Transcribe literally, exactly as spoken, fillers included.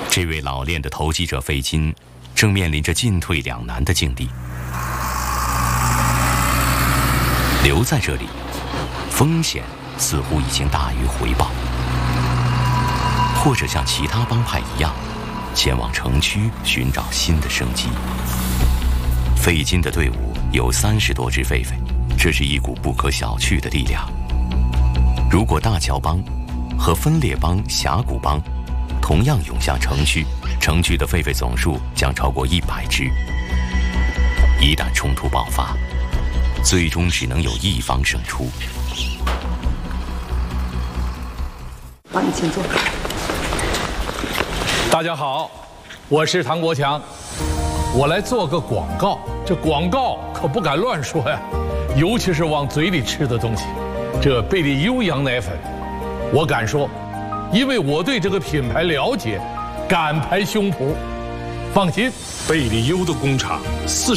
这位老练的投机者费金，正面临着进退两难的境地。留在这里，风险似乎已经大于回报，或者像其他帮派一样，前往城区寻找新的生机。费金的队伍有三十多只狒狒，这是一股不可小觑的力量。如果大乔帮和分裂帮、峡谷帮同样涌向城区，城区的狒狒总数将超过一百只。一旦冲突爆发，最终只能有一方胜出。 帮你请坐。 大家好，我是唐国强，我来做个广告。这广告可不敢乱说呀，尤其是往嘴里吃的东西。这贝利优羊奶粉，我敢说，因为我对这个品牌了解，敢拍胸脯。放心， 贝利优的工厂四十。